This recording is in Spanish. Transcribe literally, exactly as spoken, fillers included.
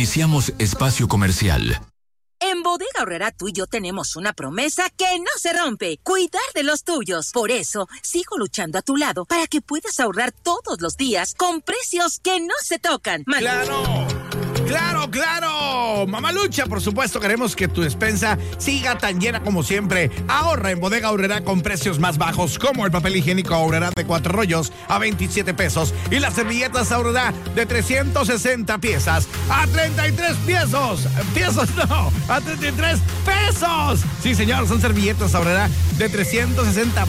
Iniciamos espacio comercial. En Bodega Aurrerá tú y yo tenemos una promesa que no se rompe: cuidar de los tuyos. Por eso, sigo luchando a tu lado para que puedas ahorrar todos los días con precios que no se tocan. Manu. ¡Claro! ¡Claro, claro! Mamalucha, por supuesto, queremos que tu despensa siga tan llena como siempre. Ahorra en Bodega Aurrerá con precios más bajos, como el papel higiénico Aurrerá de cuatro rollos a veintisiete pesos y las servilletas Aurrerá de trescientas sesenta piezas a treinta y tres pesos. ¡Pesos no! ¡A treinta y tres pesos! Sí, señor, son servilletas Aurrerá de trescientos sesenta